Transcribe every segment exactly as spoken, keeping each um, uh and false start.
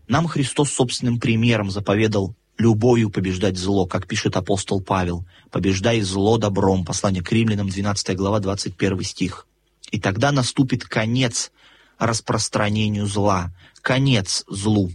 Нам Христос собственным примером заповедал любовью побеждать зло, как пишет апостол Павел. «Побеждай зло добром». Послание к Римлянам, двенадцатая глава, двадцать первый стих. И тогда наступит конец распространению зла, конец злу.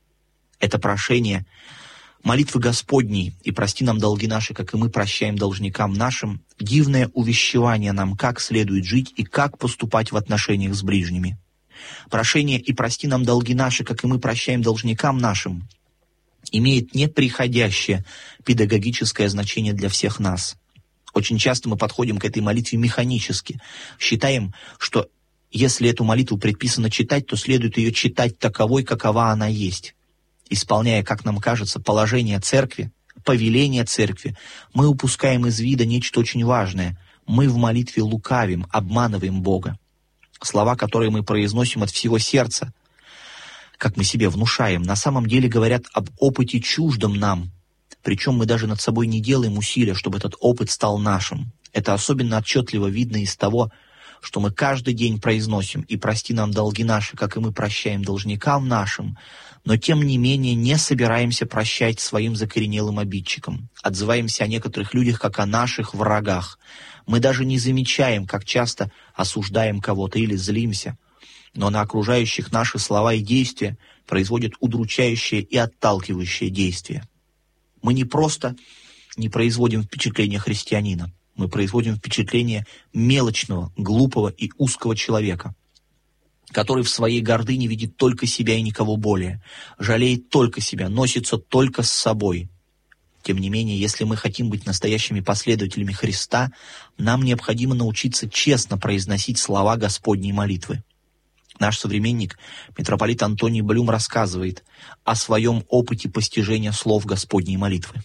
Это прошение молитвы Господней «И прости нам долги наши, как и мы прощаем должникам нашим», дивное увещевание нам, как следует жить и как поступать в отношениях с ближними. Прошение «И прости нам долги наши, как и мы прощаем должникам нашим» имеет неприходящее педагогическое значение для всех нас. Очень часто мы подходим к этой молитве механически, считаем, что если эту молитву предписано читать, то следует ее читать таковой, какова она есть. Исполняя, как нам кажется, положение церкви, повеление церкви, мы упускаем из вида нечто очень важное. Мы в молитве лукавим, обманываем Бога. Слова, которые мы произносим от всего сердца, как мы себе внушаем, на самом деле говорят об опыте чуждом нам. Причем мы даже над собой не делаем усилия, чтобы этот опыт стал нашим. Это особенно отчетливо видно из того, что мы каждый день произносим «И прости нам долги наши, как и мы прощаем должникам нашим», но тем не менее не собираемся прощать своим закоренелым обидчикам. Отзываемся о некоторых людях как о наших врагах. Мы даже не замечаем, как часто осуждаем кого-то или злимся, но на окружающих наши слова и действия производят удручающее и отталкивающее действие. Мы не просто не производим впечатление христианина, мы производим впечатление мелочного, глупого и узкого человека, который в своей гордыне видит только себя и никого более, жалеет только себя, носится только с собой. Тем не менее, если мы хотим быть настоящими последователями Христа, нам необходимо научиться честно произносить слова Господней молитвы. Наш современник, митрополит Антоний Блюм, рассказывает о своем опыте постижения слов Господней молитвы.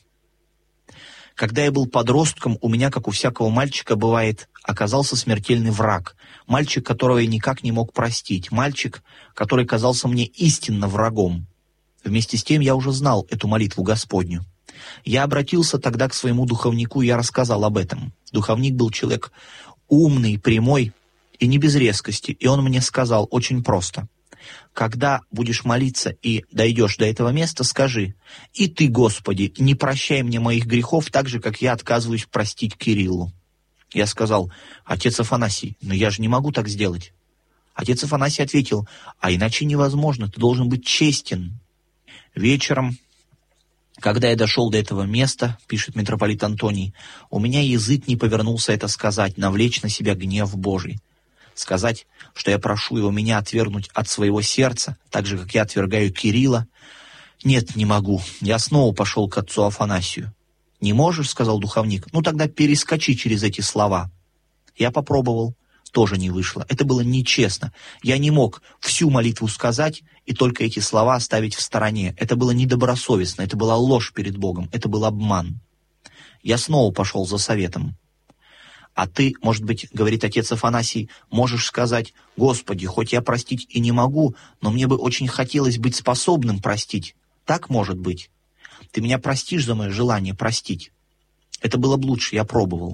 Когда я был подростком, у меня, как у всякого мальчика, бывает, оказался смертельный враг. Мальчик, которого я никак не мог простить. Мальчик, который казался мне истинно врагом. Вместе с тем я уже знал эту молитву Господню. Я обратился тогда к своему духовнику, и я рассказал об этом. Духовник был человек умный, прямой и не без резкости, и он мне сказал очень просто: когда будешь молиться и дойдешь до этого места, скажи: «И ты, Господи, не прощай мне моих грехов так же, как я отказываюсь простить Кириллу». Я сказал: «Отец Афанасий, но я же не могу так сделать». Отец Афанасий ответил: «А иначе невозможно, ты должен быть честен». Вечером, когда я дошел до этого места, пишет митрополит Антоний, у меня язык не повернулся это сказать, навлечь на себя гнев Божий. Сказать, что я прошу его меня отвергнуть от своего сердца, так же, как я отвергаю Кирилла, нет, не могу. Я снова пошел к отцу Афанасию. «Не можешь?» — сказал духовник. «Ну тогда перескочи через эти слова». Я попробовал. Тоже не вышло. Это было нечестно. Я не мог всю молитву сказать и только эти слова оставить в стороне. Это было недобросовестно. Это была ложь перед Богом. Это был обман. Я снова пошел за советом. «А ты, может быть, — говорит отец Афанасий, — можешь сказать: Господи, хоть я простить и не могу, но мне бы очень хотелось быть способным простить. Так может быть? Ты меня простишь за мое желание простить?» Это было бы лучше, я пробовал.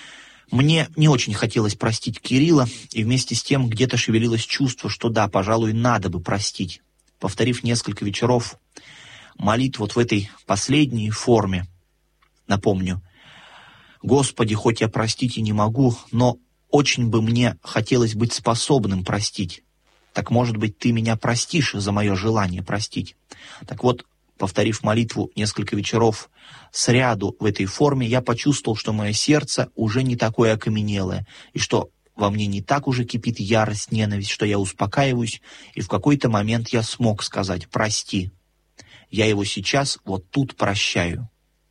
Мне не очень хотелось простить Кирилла, и вместе с тем где-то шевелилось чувство, что да, пожалуй, надо бы простить. Повторив несколько вечеров молитву вот в этой последней форме, напомню: «Господи, хоть я простить и не могу, но очень бы мне хотелось быть способным простить. Так, может быть, ты меня простишь за мое желание простить?» Так вот, повторив молитву несколько вечеров сряду в этой форме, я почувствовал, что мое сердце уже не такое окаменелое, и что во мне не так уже кипит ярость, ненависть, что я успокаиваюсь, и в какой-то момент я смог сказать: «Прости, я его сейчас вот тут прощаю».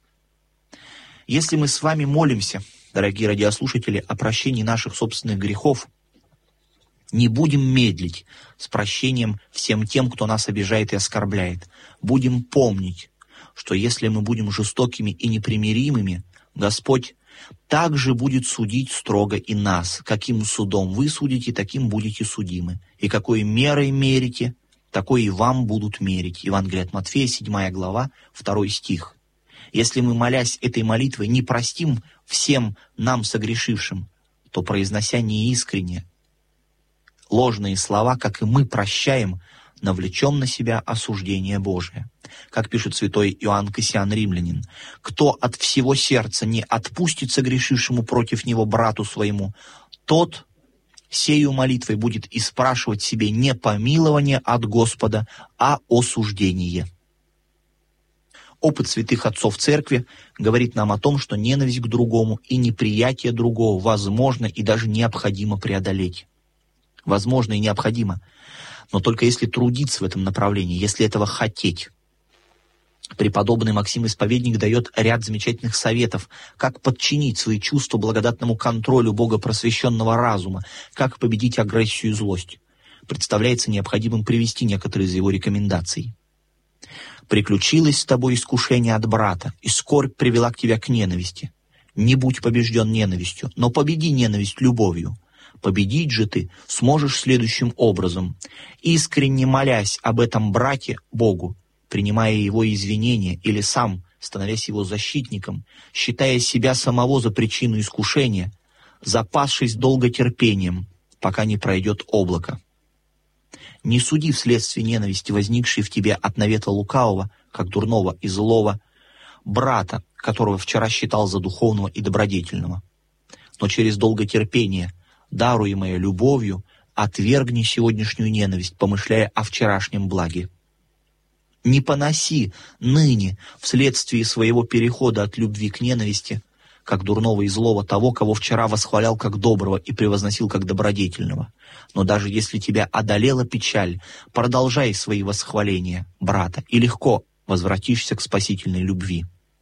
Если мы с вами молимся, дорогие радиослушатели, о прощении наших собственных грехов, не будем медлить с прощением всем тем, кто нас обижает и оскорбляет. Будем помнить, что если мы будем жестокими и непримиримыми, Господь также будет судить строго и нас. Каким судом вы судите, таким будете судимы. И какой мерой мерите, такой и вам будут мерить. Евангелие от Матфея, седьмая глава, второй стих. Если мы, молясь этой молитвой, не простим всем нам согрешившим, то, произнося неискренне ложные слова, как и мы прощаем, навлечем на себя осуждение Божие. Как пишет святой Иоанн Кассиан Римлянин: «Кто от всего сердца не отпустит согрешившему против него брату своему, тот сею молитвой будет испрашивать себе не помилование от Господа, а осуждение». Опыт святых отцов Церкви говорит нам о том, что ненависть к другому и неприятие другого возможно и даже необходимо преодолеть. Возможно и необходимо, но только если трудиться в этом направлении, если этого хотеть. Преподобный Максим Исповедник дает ряд замечательных советов, как подчинить свои чувства благодатному контролю богопросвещенного разума, как победить агрессию и злость. Представляется необходимым привести некоторые из его рекомендаций. «Приключилось с тобой искушение от брата, и скорбь привела к тебе к ненависти. Не будь побежден ненавистью, но победи ненависть любовью. Победить же ты сможешь следующим образом: искренне молясь об этом брате Богу, принимая его извинения или сам становясь его защитником, считая себя самого за причину искушения, запасшись долготерпением, пока не пройдет облако. Не суди вследствие ненависти, возникшей в тебе от навета лукавого, как дурного и злого, брата, которого вчера считал за духовного и добродетельного. Но через долготерпение, даруемое любовью, отвергни сегодняшнюю ненависть, помышляя о вчерашнем благе. Не поноси ныне, вследствие своего перехода от любви к ненависти, как дурного и злого, того, кого вчера восхвалял как доброго и превозносил как добродетельного. Но даже если тебя одолела печаль, продолжай свои восхваления брата, и легко возвратишься к спасительной любви.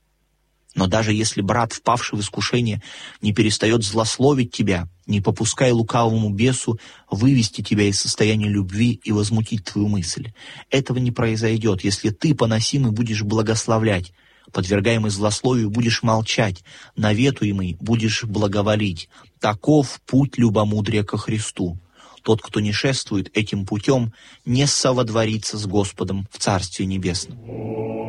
Но даже если брат, впавший в искушение, не перестает злословить тебя, не попускай лукавому бесу вывести тебя из состояния любви и возмутить твою мысль. Этого не произойдет, если ты, поносимый, будешь благословлять, подвергаемый злословию будешь молчать, наветуемый будешь благоволить. Таков путь любомудрия ко Христу. Тот, кто не шествует этим путем, не соводворится с Господом в Царстве Небесном.